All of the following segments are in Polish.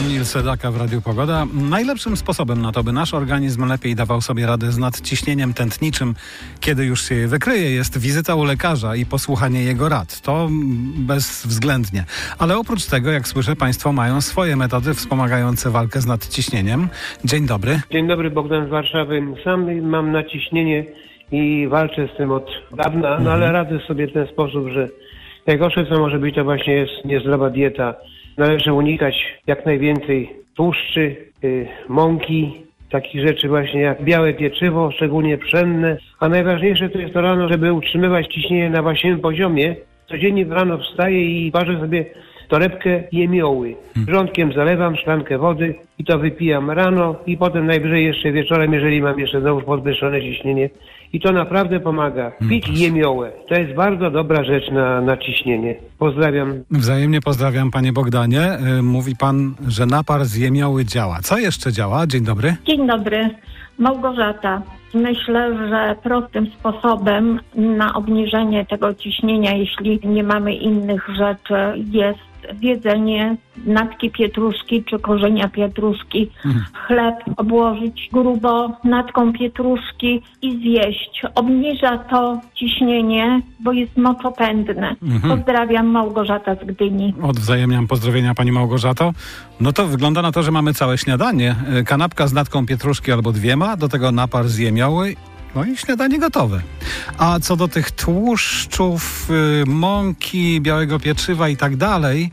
Kamil Sedaka w Radiu Pogoda. Najlepszym sposobem na to, by nasz organizm lepiej dawał sobie radę z nadciśnieniem tętniczym, kiedy już się je wykryje, jest wizyta u lekarza i posłuchanie jego rad. To bezwzględnie. Ale oprócz tego, jak słyszę, Państwo mają swoje metody wspomagające walkę z nadciśnieniem. Dzień dobry. Dzień dobry, Bogdan z Warszawy. Sam mam nadciśnienie i walczę z tym od dawna, no ale radzę sobie w ten sposób, że najgorsze co może być, to właśnie jest niezdrowa dieta. Należy unikać jak najwięcej tłuszczy, mąki, takich rzeczy właśnie jak białe pieczywo, szczególnie pszenne. A najważniejsze to jest to rano, żeby utrzymywać ciśnienie na właściwym poziomie. Codziennie rano wstaję i ważę sobie torebkę jemioły. Wrzątkiem zalewam szklankę wody i to wypijam rano i potem najwyżej jeszcze wieczorem, jeżeli mam jeszcze znowu podwyższone ciśnienie. I to naprawdę pomaga. Pić jemiołę. To jest bardzo dobra rzecz na ciśnienie. Pozdrawiam. Wzajemnie pozdrawiam, panie Bogdanie. Mówi pan, że napar z jemioły działa. Co jeszcze działa? Dzień dobry. Dzień dobry. Małgorzata. Myślę, że prostym sposobem na obniżenie tego ciśnienia, jeśli nie mamy innych rzeczy, jest jedzenie natki pietruszki czy korzenia pietruszki. Chleb obłożyć grubo natką pietruszki i zjeść. Obniża to ciśnienie, bo jest moczopędne. Pozdrawiam, Małgorzata z Gdyni. Odwzajemniam pozdrowienia, pani Małgorzato. No to wygląda na to, że mamy całe śniadanie. Kanapka z natką pietruszki albo dwiema, do tego napar z jemioły. No i śniadanie gotowe. A co do tych tłuszczów, mąki, białego pieczywa i tak dalej,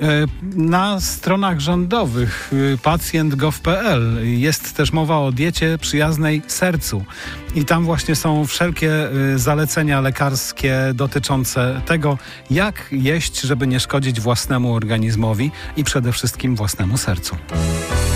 na stronach rządowych pacjent.gov.pl jest też mowa o diecie przyjaznej sercu. I tam właśnie są wszelkie zalecenia lekarskie dotyczące tego, jak jeść, żeby nie szkodzić własnemu organizmowi i przede wszystkim własnemu sercu.